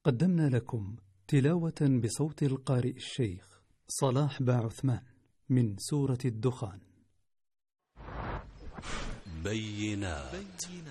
قدمنا لكم تلاوة بصوت القارئ الشيخ صلاح باعثمان من سورة الدخان. بينات